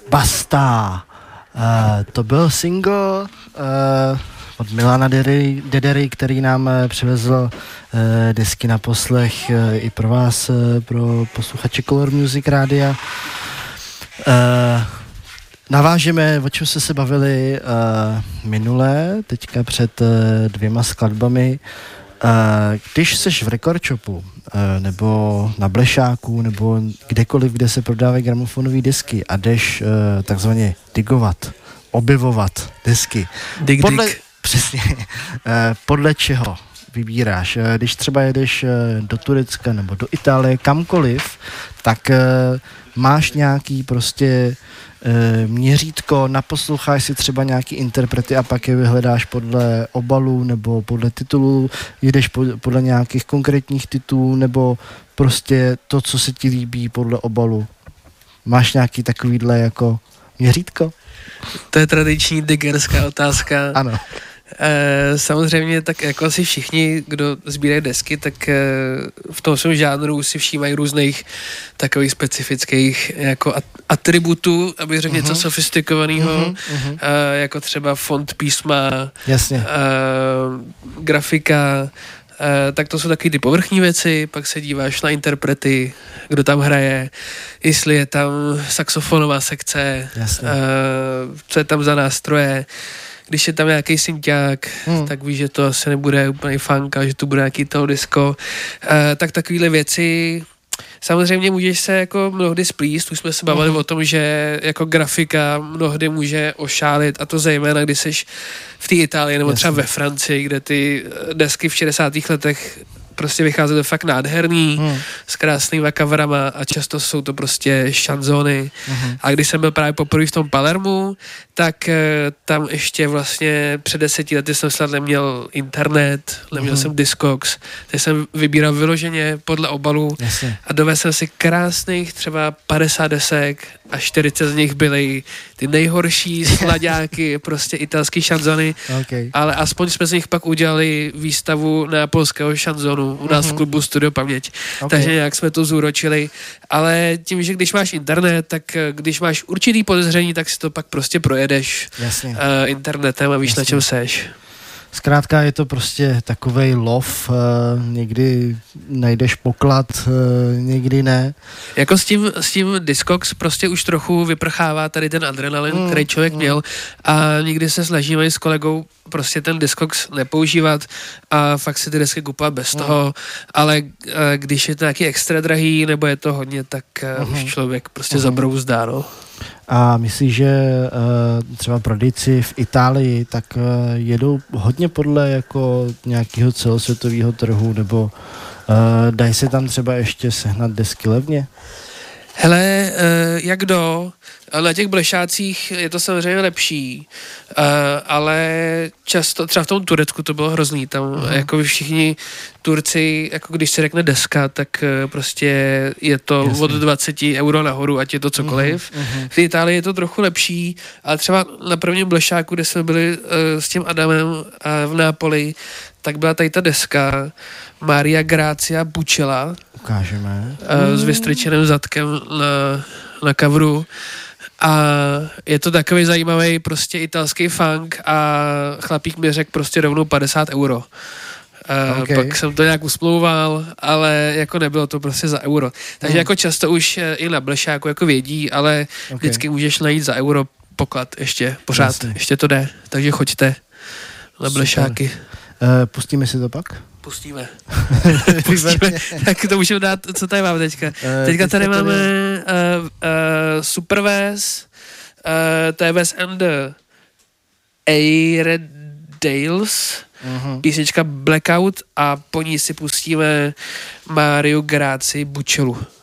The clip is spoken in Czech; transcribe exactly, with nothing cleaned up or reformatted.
Basta. Uh, to byl single uh, od Milana Dedery, Dedery, který nám uh, přivezl uh, desky na poslech uh, i pro vás, uh, pro posluchače Color Music Rádia. Uh, navážeme, o čem jsme se bavili uh, minule, teďka před uh, dvěma skladbami. Uh, když seš v record shopu uh, nebo na Blešáku nebo kdekoliv, kde se prodávají gramofonové desky a jdeš uh, takzvaně digovat, objevovat desky. Dig, podle, dig. Přesně. Uh, podle čeho vybíráš? Uh, když třeba jedeš uh, do Turecka nebo do Itálie, kamkoliv, tak uh, máš nějaký prostě e, měřítko, naposloucháš si třeba nějaký interprety a pak je vyhledáš podle obalů nebo podle titulů, jdeš po, podle nějakých konkrétních titulů nebo prostě to, co se ti líbí podle obalu. Máš nějaký takovýhle jako měřítko? To je tradiční diggerská otázka. Ano. E, samozřejmě tak jako asi všichni, kdo sbírají desky, tak e, v tom svém žánru si všímají různých takových specifických jako at- atributů, aby řekl uh-huh. něco sofistikovaného, uh-huh, uh-huh. E, jako třeba font písma, jasně. E, grafika, e, tak to jsou taky ty povrchní věci, pak se díváš na interprety, kdo tam hraje, jestli je tam saxofonová sekce, e, co je tam za nástroje. Když je tam nějaký synťák, hmm. tak víš, že to asi nebude úplně funk a že to bude nějaký toho disco. E, tak takovýhle věci, samozřejmě můžeš se jako mnohdy splíst, už jsme se bavili hmm. o tom, že jako grafika mnohdy může ošálit a to zejména, když seš v té Itálii nebo třeba ve Francii, kde ty desky v šedesátých letech prostě vycházely fakt nádherný, hmm. s krásnýma coverama a často jsou to prostě šanzony. Hmm. A když jsem byl právě poprvé v tom Palermu, tak e, tam ještě vlastně před deseti lety jsem snad neměl internet, neměl hmm. jsem Discogs, takže jsem vybíral vyloženě podle obalu jasně. a dovezl jsem si krásných třeba padesát desek a čtyřicet z nich byly ty nejhorší slaďáky, prostě italský šanzony, okay. ale aspoň jsme z nich pak udělali výstavu neapolského šanzonu u nás mm-hmm. v klubu Studio Paměť. Okay. Takže nějak jsme to zúročili, ale tím, že když máš internet, tak když máš určitý podezření, tak si to pak prostě projedeš uh, internetem a víš, jasně. na čem seš. Zkrátka je to prostě takovej lov, uh, někdy najdeš poklad, uh, někdy ne. Jako s tím, s tím Discogs prostě už trochu vyprchává tady ten adrenalin, mm, který člověk mm. měl a někdy se snažíme s kolegou prostě ten Discogs nepoužívat a fakt si ty desky kupovat bez mm. toho, ale uh, když je to nějaký extra drahý nebo je to hodně, tak uh, mm. už člověk prostě mm. zabrouzdá, no. A myslíš, že uh, třeba prodejci v Itálii tak uh, jedou hodně podle jako nějakého celosvětového trhu, nebo uh, dají se tam třeba ještě sehnat desky levně? Hele, uh, jak kdo, na těch blešácích je to samozřejmě lepší, uh, ale často, třeba v tom Turecku to bylo hrozný, tam uh-huh. jako všichni Turci, jako když se řekne deska, tak uh, prostě je to jasně. od dvacet euro nahoru, ať je to cokoliv. Uh-huh. V Itálii je to trochu lepší, ale třeba na prvním blešáku, kde jsme byli uh, s tím Adamem uh, v Nápoli, tak byla tady ta deska Maria Grazia Bucella. Ukážeme. Uh, s vystrčeným zadkem na, na coveru. A je to takový zajímavý prostě italský funk a chlapík mi řekl prostě rovnou padesát euro. Uh, okay. Pak jsem to nějak usmlouval, ale jako nebylo to prostě za euro. Takže mm. jako často už i na blešáku jako vědí, ale okay. vždycky můžeš najít za euro poklad ještě, pořád, jasně. ještě to jde. Takže choďte na blešáky. Uh, pustíme si to pak? Pustíme. Pustíme. Tak to můžeme dát, co tady máme teďka. Uh, teďka tady máme uh, uh, Supervez, uh, to je Wes and the Airedales, uh-huh. písnička Blackout a po ní si pustíme Mariu Grazii Bucellu.